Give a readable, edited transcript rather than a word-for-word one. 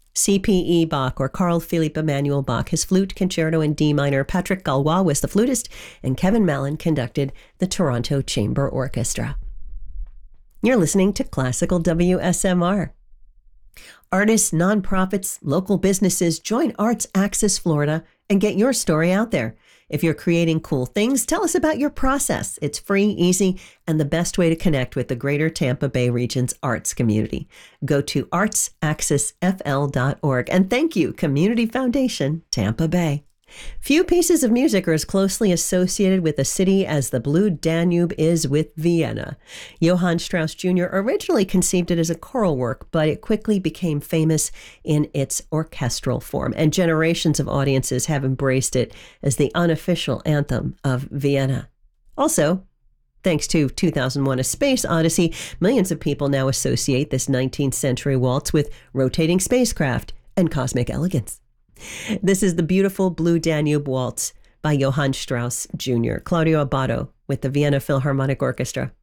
C.P.E. Bach, or Carl Philipp Emanuel Bach, his flute concerto in D minor. Patrick Galois was the flutist, and Kevin Mallon conducted the Toronto Chamber Orchestra. You're listening to Classical WSMR. Artists, nonprofits, local businesses, join Arts Axis Florida and get your story out there. If you're creating cool things, tell us about your process. It's free, easy, and the best way to connect with the greater Tampa Bay region's arts community. Go to artsaccessfl.org. And thank you, Community Foundation, Tampa Bay. Few pieces of music are as closely associated with a city as the Blue Danube is with Vienna. Johann Strauss Jr. originally conceived it as a choral work, but it quickly became famous in its orchestral form, and generations of audiences have embraced it as the unofficial anthem of Vienna. Also, thanks to 2001: A Space Odyssey, millions of people now associate this 19th century waltz with rotating spacecraft and cosmic elegance. This is the beautiful Blue Danube Waltz by Johann Strauss Jr. Claudio Abbado with the Vienna Philharmonic Orchestra.